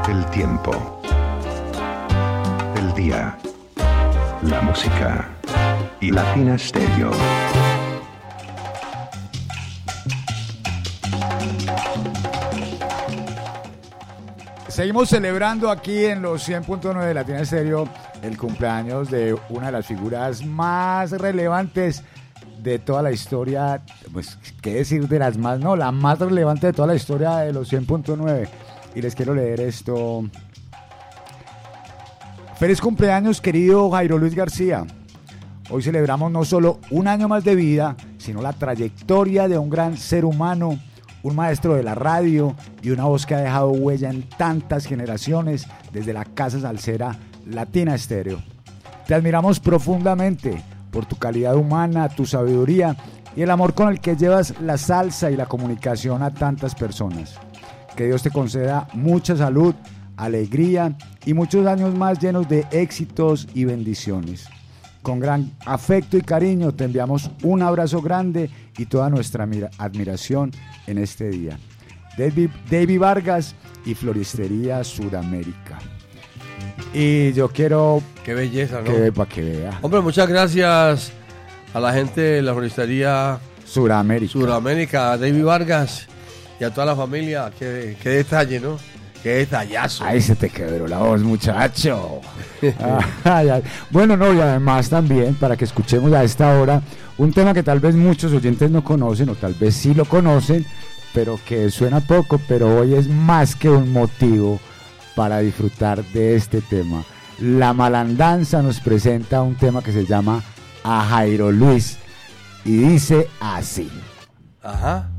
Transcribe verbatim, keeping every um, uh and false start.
El tiempo, el día, la música y Latina Stereo. Seguimos celebrando aquí en los cien punto nueve de Latina Stereo el cumpleaños de una de las figuras más relevantes de toda la historia, pues qué decir de las más, no, la más relevante de toda la historia de los cien punto nueve. Y les quiero leer esto. Feliz cumpleaños, querido Jairo Luis García. Hoy celebramos no solo un año más de vida, sino la trayectoria de un gran ser humano, un maestro de la radio y una voz que ha dejado huella en tantas generaciones desde la casa salsera Latina Stereo. Te admiramos profundamente por tu calidad humana, tu sabiduría y el amor con el que llevas la salsa y la comunicación a tantas personas. Que Dios te conceda mucha salud, alegría y muchos años más llenos de éxitos y bendiciones. Con gran afecto y cariño te enviamos un abrazo grande y toda nuestra mira- admiración en este día. David, David Vargas y Floristería Sudamérica. Y yo quiero... Qué belleza, ¿no? Que, para que vea. Hombre, muchas gracias a la gente de la Floristería Sudamérica. Sudamérica, a David Vargas y a toda la familia. Qué, qué detalle, ¿no? Qué detallazo. Ay, se te quebró la voz, muchacho. Ay, ay. Bueno, no, y además también para que escuchemos a esta hora un tema que tal vez muchos oyentes no conocen o tal vez sí lo conocen, pero que suena poco, pero hoy es más que un motivo para disfrutar de este tema. La Malandanza nos presenta un tema que se llama A Jairo Luis y dice así. Ajá.